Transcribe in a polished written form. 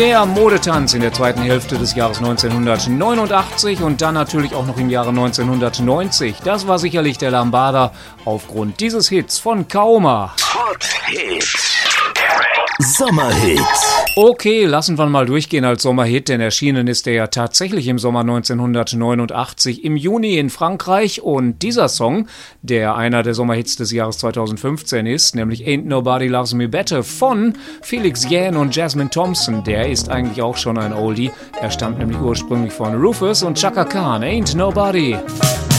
Der Modetanz in der zweiten Hälfte des Jahres 1989 und dann natürlich auch noch im Jahre 1990. Das war sicherlich der Lambada aufgrund dieses Hits von Kauma. Hot Hits. Sommerhits. Okay, lassen wir mal durchgehen als Sommerhit, denn erschienen ist er ja tatsächlich im Sommer 1989 im Juni in Frankreich und dieser Song, der einer der Sommerhits des Jahres 2015 ist, nämlich Ain't Nobody Loves Me Better von Felix Jähn und Jasmine Thompson, der ist eigentlich auch schon ein Oldie. Er stammt nämlich ursprünglich von Rufus und Chaka Khan, Ain't Nobody.